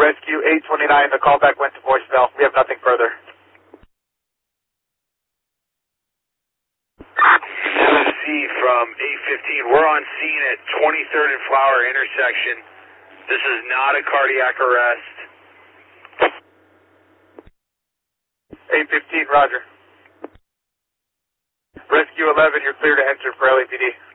Rescue 829, the callback went to voicemail. We have nothing further. C from 815. We're on scene at 23rd and Flower intersection. This is not a cardiac arrest. 815, roger. Rescue 11, you're clear to enter for LAPD.